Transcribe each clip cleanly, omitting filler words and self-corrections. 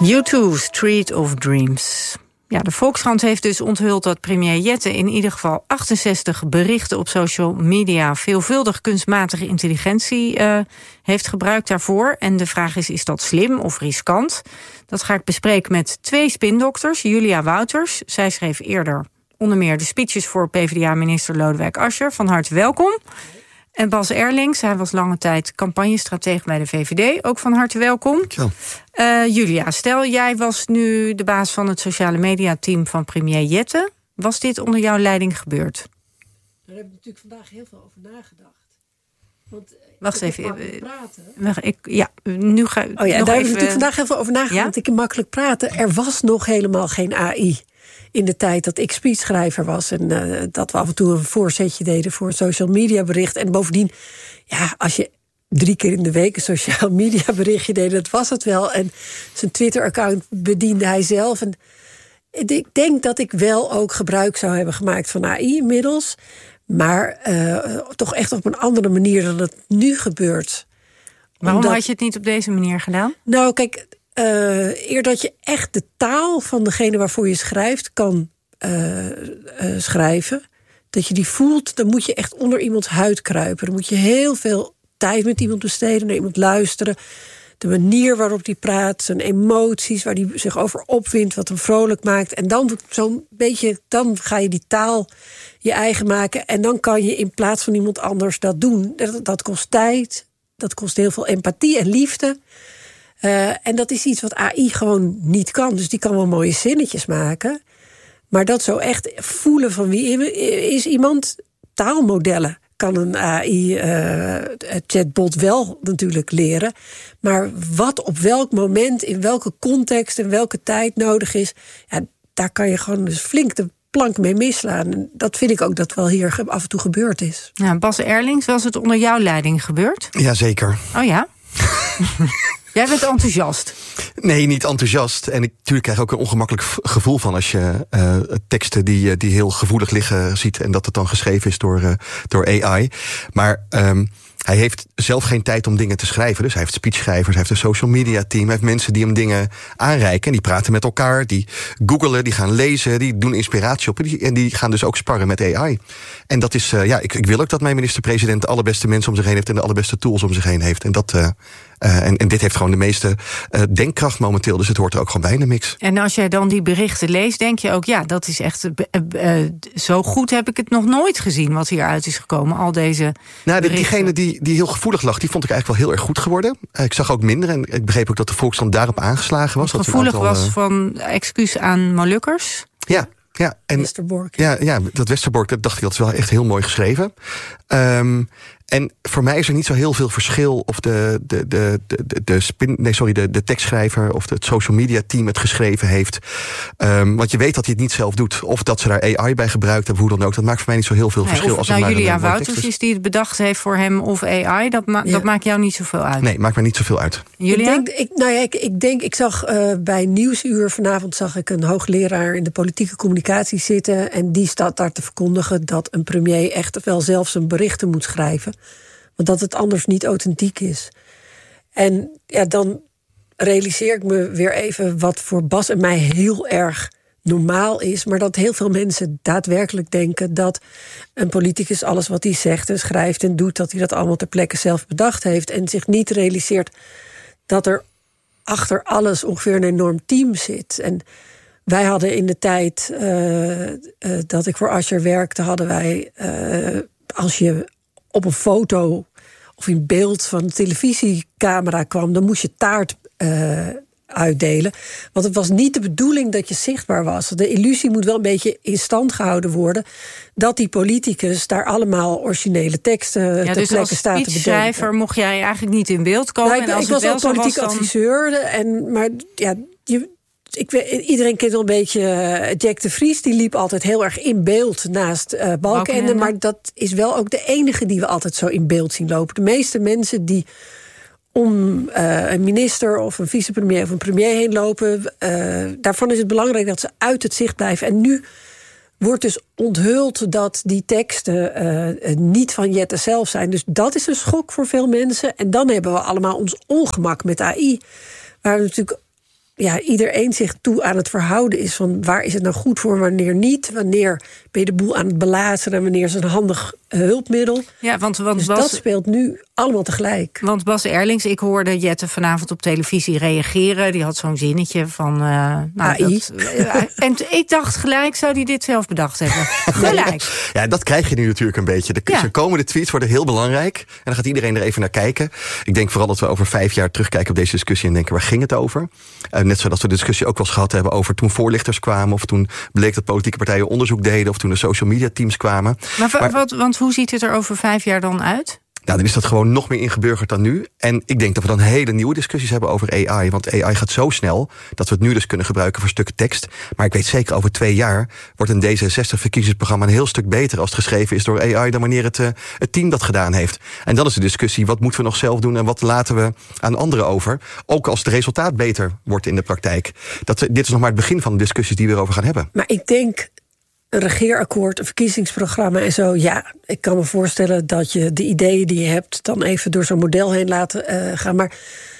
U2, Street of Dreams. Ja, de Volkskrant heeft dus onthuld dat premier Jette in ieder geval 68 berichten op social media veelvuldig kunstmatige intelligentie heeft gebruikt daarvoor. En de vraag is dat slim of riskant? Dat ga ik bespreken met 2 spindokters. Julia Wouters, zij schreef eerder onder meer de speeches voor PvdA-minister Lodewijk Asscher. Van harte welkom. En Bas Erlings, hij was lange tijd campagnestratege bij de VVD. Ook van harte welkom. Julia, stel jij was nu de baas van het sociale mediateam van premier Jette. Was dit onder jouw leiding gebeurd? Daar heb ik natuurlijk vandaag heel veel over nagedacht. Want wacht even. Praten. Nu ga ik. Daar heb ik natuurlijk vandaag heel veel over nagedacht. Ja? Want ik kan makkelijk praten. Er was nog helemaal geen AI. In de tijd dat ik speechschrijver was. En dat we af en toe een voorzetje deden voor een social media bericht. En bovendien, ja, als je 3 keer in de week een social media berichtje deed, dat was het wel. En zijn Twitter-account bediende hij zelf. En ik denk dat ik wel ook gebruik zou hebben gemaakt van AI inmiddels. Maar toch echt op een andere manier dan het nu gebeurt. Waarom had je het niet op deze manier gedaan? Nou, kijk, eer dat je echt de taal van degene waarvoor je schrijft kan schrijven, dat je die voelt, dan moet je echt onder iemands huid kruipen. Dan moet je heel veel tijd met iemand besteden, naar iemand luisteren. De manier waarop die praat, zijn emoties, waar die zich over opwindt, wat hem vrolijk maakt. En dan zo'n beetje, dan ga je die taal je eigen maken. En dan kan je in plaats van iemand anders dat doen. Dat kost tijd, dat kost heel veel empathie en liefde. En dat is iets wat AI gewoon niet kan. Dus die kan wel mooie zinnetjes maken. Maar dat zo echt voelen van wie is iemand, taalmodellen kan een AI-chatbot wel natuurlijk leren. Maar wat op welk moment, in welke context, in welke tijd nodig is, ja, daar kan je gewoon dus flink de plank mee misslaan. En dat vind ik ook dat wel hier af en toe gebeurd is. Ja, Bas Erlings, was het onder jouw leiding gebeurd? Jazeker. Oh ja? Jij bent enthousiast. Nee, niet enthousiast. En natuurlijk krijg ik ook een ongemakkelijk gevoel van als je teksten die heel gevoelig liggen ziet en dat het dan geschreven is door AI. Maar hij heeft zelf geen tijd om dingen te schrijven. Dus hij heeft speechschrijvers, hij heeft een social media team, hij heeft mensen die hem dingen aanreiken. En die praten met elkaar, die googelen, die gaan lezen, die doen inspiratie op. En die gaan dus ook sparren met AI. En dat is, ik wil ook dat mijn minister-president de allerbeste mensen om zich heen heeft en de allerbeste tools om zich heen heeft. En dat en dit heeft gewoon de meeste denkkracht momenteel. Dus het hoort er ook gewoon bij in de mix. En als jij dan die berichten leest, denk je ook, ja, dat is echt zo goed heb ik het nog nooit gezien wat hieruit is gekomen. Al deze diegene die heel gevoelig lag, die vond ik eigenlijk wel heel erg goed geworden. Ik zag ook minder en ik begreep ook dat de Volkskrant daarop aangeslagen was. Wat gevoelig was van excuus aan Molukkers? Ja. Ja, en Westerbork. Ja, dat Westerbork, dat dacht ik, dat is wel echt heel mooi geschreven. En voor mij is er niet zo heel veel verschil of de tekstschrijver of het social media team het geschreven heeft. Want je weet dat hij het niet zelf doet. Of dat ze daar AI bij gebruikt hebben, hoe dan ook. Dat maakt voor mij niet zo heel veel verschil. Of nou Julia Wouters is die het bedacht heeft voor hem of AI. Dat maakt jou niet zoveel uit. Nee, maakt mij niet zoveel uit. Julia? Ik zag bij Nieuwsuur vanavond zag ik een hoogleraar in de politieke communicatie zitten. En die staat daar te verkondigen dat een premier echt wel zelf zijn berichten moet schrijven. Want dat het anders niet authentiek is. En ja, dan realiseer ik me weer even wat voor Bas en mij heel erg normaal is. Maar dat heel veel mensen daadwerkelijk denken dat een politicus alles wat hij zegt en schrijft en doet, dat hij dat allemaal ter plekke zelf bedacht heeft. En zich niet realiseert dat er achter alles ongeveer een enorm team zit. En wij hadden in de tijd dat ik voor Asscher werkte, hadden wij, als je op een foto of in beeld van een televisiecamera kwam, dan moest je taart uitdelen. Want het was niet de bedoeling dat je zichtbaar was. De illusie moet wel een beetje in stand gehouden worden dat die politicus daar allemaal originele teksten ter plekke staat te bedenken. Als speechschrijver mocht jij eigenlijk niet in beeld komen. Nou, ik was wel politiek adviseur, maar ja, iedereen kent wel een beetje Jack de Vries. Die liep altijd heel erg in beeld naast Balkenende. Maar dat is wel ook de enige die we altijd zo in beeld zien lopen. De meeste mensen die om een minister of een vicepremier of een premier heen lopen, daarvan is het belangrijk dat ze uit het zicht blijven. En nu wordt dus onthuld dat die teksten niet van Jette zelf zijn. Dus dat is een schok voor veel mensen. En dan hebben we allemaal ons ongemak met AI. Waar we natuurlijk iedereen zich toe aan het verhouden is van waar is het nou goed voor, wanneer niet, wanneer ben je de boel aan het belazeren en wanneer is het een handig hulpmiddel. Ja, want dus dat speelt nu allemaal tegelijk. Want Bas Erlings, ik hoorde Jette vanavond op televisie reageren. Die had zo'n zinnetje van AI. En ik dacht gelijk, zou die dit zelf bedacht hebben? Gelijk. Ja, dat krijg je nu natuurlijk een beetje. De komende tweets worden heel belangrijk. En dan gaat iedereen er even naar kijken. Ik denk vooral dat we over 5 jaar terugkijken op deze discussie en denken, waar ging het over? Net zoals we de discussie ook wel eens gehad hebben over toen voorlichters kwamen, of toen bleek dat politieke partijen onderzoek deden, of toen de social media teams kwamen. Want hoe ziet het er over 5 jaar dan uit? Nou, dan is dat gewoon nog meer ingeburgerd dan nu. En ik denk dat we dan hele nieuwe discussies hebben over AI. Want AI gaat zo snel dat we het nu dus kunnen gebruiken voor stukken tekst. Maar ik weet zeker, over 2 jaar wordt een D66-verkiezingsprogramma een heel stuk beter als het geschreven is door AI dan wanneer het team dat gedaan heeft. En dan is de discussie, wat moeten we nog zelf doen en wat laten we aan anderen over? Ook als het resultaat beter wordt in de praktijk. Dit is nog maar het begin van de discussies die we erover gaan hebben. Maar ik denk, een regeerakkoord, een verkiezingsprogramma en zo. Ja, ik kan me voorstellen dat je de ideeën die je hebt dan even door zo'n model heen laten gaan. Maar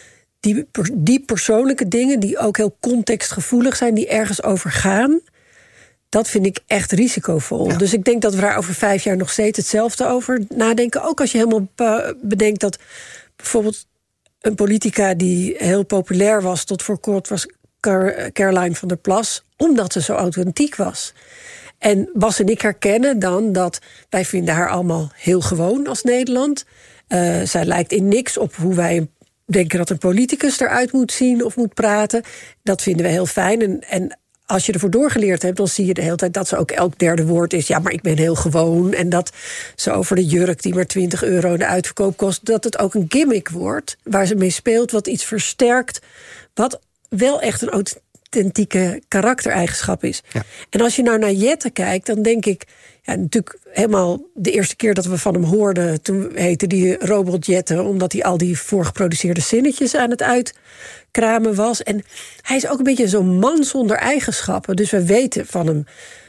die persoonlijke dingen die ook heel contextgevoelig zijn, die ergens over gaan, dat vind ik echt risicovol. Ja. Dus ik denk dat we daar over 5 jaar nog steeds hetzelfde over nadenken. Ook als je helemaal bedenkt dat bijvoorbeeld een politica die heel populair was tot voor kort was Caroline van der Plas, omdat ze zo authentiek was. En Bas en ik herkennen dan dat wij vinden haar allemaal heel gewoon als Nederland. Zij lijkt in niks op hoe wij denken dat een politicus eruit moet zien of moet praten. Dat vinden we heel fijn. En als je ervoor doorgeleerd hebt, dan zie je de hele tijd dat ze ook elk derde woord is. Ja, maar ik ben heel gewoon. En dat ze over de jurk die maar €20 in de uitverkoop kost, dat het ook een gimmick wordt waar ze mee speelt, wat iets versterkt, wat wel echt een authentieke karaktereigenschap is. Ja. En als je nou naar Jette kijkt, dan denk ik, ja, natuurlijk helemaal de eerste keer dat we van hem hoorden, toen heette die Robot Jette, omdat hij al die voorgeproduceerde zinnetjes aan het uitkramen was. En hij is ook een beetje zo'n man zonder eigenschappen. Dus we weten van hem,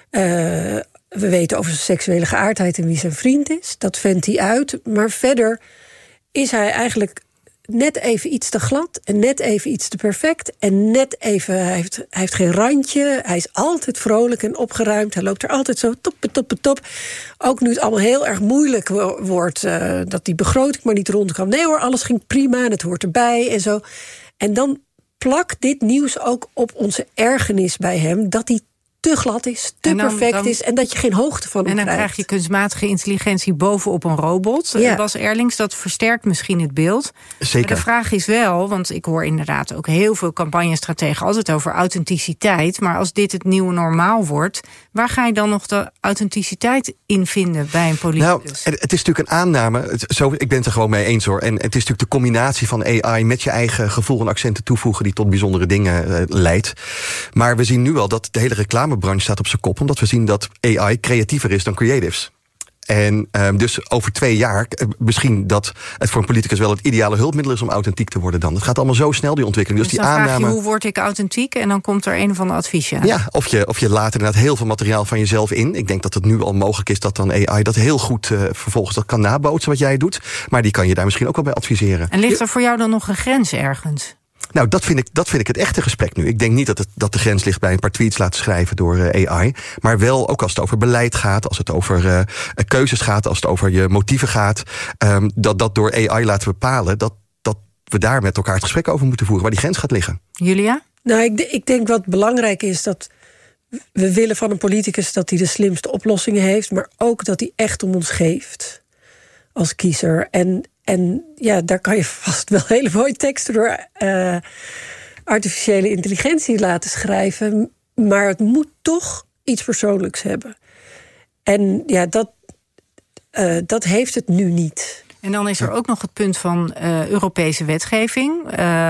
we weten over zijn seksuele geaardheid en wie zijn vriend is. Dat vendt hij uit. Maar verder is hij eigenlijk net even iets te glad en net even iets te perfect. En net even, hij heeft geen randje. Hij is altijd vrolijk en opgeruimd. Hij loopt er altijd zo top. Ook nu het allemaal heel erg moeilijk wordt, dat die begroting maar niet rondkwam. Nee hoor, alles ging prima en het hoort erbij en zo. En dan plakt dit nieuws ook op onze ergernis bij hem, dat hij te glad is, te perfect is en dat je geen hoogte van hem krijgt. En dan krijg je kunstmatige intelligentie bovenop een robot. Ja. Bas Erlings, dat versterkt misschien het beeld. Zeker. Maar de vraag is wel, want ik hoor inderdaad ook heel veel campagnestrategen altijd over authenticiteit, maar als dit het nieuwe normaal wordt, waar ga je dan nog de authenticiteit in vinden bij een politicus? Nou, het is natuurlijk een aanname. Ik ben het er gewoon mee eens hoor. En het is natuurlijk de combinatie van AI met je eigen gevoel en accenten toevoegen die tot bijzondere dingen leidt. Maar we zien nu al dat de hele reclamebranche staat op zijn kop, omdat we zien dat AI creatiever is dan creatives. En dus over 2 jaar, misschien dat het voor een politicus wel het ideale hulpmiddel is om authentiek te worden dan. Het gaat allemaal zo snel, die ontwikkeling. Dus die dan aanname, vraag je, hoe word ik authentiek? En dan komt er een van de adviesje. Ja, of je laat inderdaad heel veel materiaal van jezelf in. Ik denk dat het nu al mogelijk is dat dan AI dat heel goed vervolgens dat kan nabootsen wat jij doet. Maar die kan je daar misschien ook wel bij adviseren. En ligt er voor jou dan nog een grens ergens? Nou, dat vind ik het echte gesprek nu. Ik denk niet dat de grens ligt bij een paar tweets laten schrijven door AI. Maar wel ook als het over beleid gaat, als het over keuzes gaat, als het over je motieven gaat. Dat door AI laten bepalen, dat we daar met elkaar het gesprek over moeten voeren, waar die grens gaat liggen. Julia? Nou, ik denk wat belangrijk is, dat we willen van een politicus dat hij de slimste oplossingen heeft, maar ook dat hij echt om ons geeft als kiezer. En ja, daar kan je vast wel hele mooie teksten door artificiële intelligentie laten schrijven. Maar het moet toch iets persoonlijks hebben. En ja, dat heeft het nu niet. En dan is er ook nog het punt van Europese wetgeving.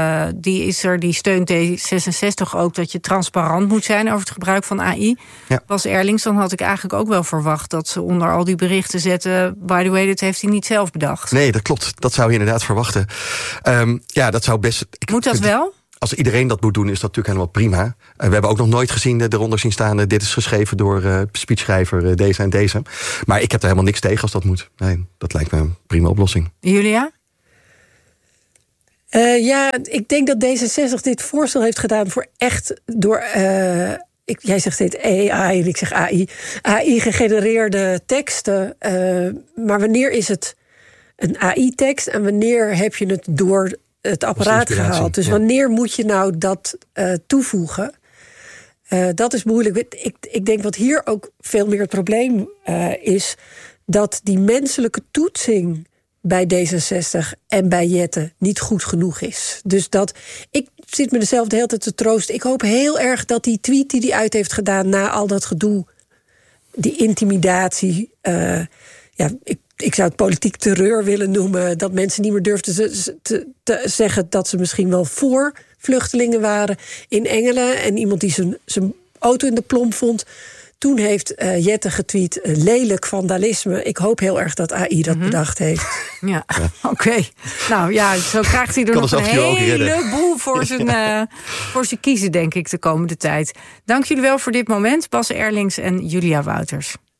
Die steunt D66 ook dat je transparant moet zijn over het gebruik van AI. Ja. Bas Erlings, dan had ik eigenlijk ook wel verwacht dat ze onder al die berichten zetten, by the way, dit heeft hij niet zelf bedacht. Nee, dat klopt. Dat zou je inderdaad verwachten. Dat zou best. Moet dat wel? Als iedereen dat moet doen, is dat natuurlijk helemaal prima. We hebben ook nog nooit gezien eronder zien staan, dit is geschreven door speechschrijver deze en deze. Maar ik heb er helemaal niks tegen als dat moet. Nee, dat lijkt me een prima oplossing. Julia? Ik denk dat D66 dit voorstel heeft gedaan voor echt door... jij zegt dit AI en ik zeg AI. AI-gegenereerde teksten. Maar wanneer is het een AI-tekst en wanneer heb je het door het apparaat gehaald? Dus wanneer moet je nou dat toevoegen? Dat is moeilijk. Ik denk wat hier ook veel meer het probleem is... dat die menselijke toetsing bij D66 en bij Jette niet goed genoeg is. Dus ik zit me dezelfde de hele tijd te troosten. Ik hoop heel erg dat die tweet die hij uit heeft gedaan... na al dat gedoe, die intimidatie... Ik zou het politiek terreur willen noemen... dat mensen niet meer durfden te zeggen... dat ze misschien wel voor vluchtelingen waren in Engelen... en iemand die zijn auto in de plomp vond... Toen heeft Jette getweet lelijk vandalisme. Ik hoop heel erg dat AI dat bedacht heeft. Ja, oké. Nou ja, zo krijgt hij er nog een heleboel voor zijn kiezen, denk ik, de komende tijd. Dank jullie wel voor dit moment, Bas Erlings en Julia Wouters.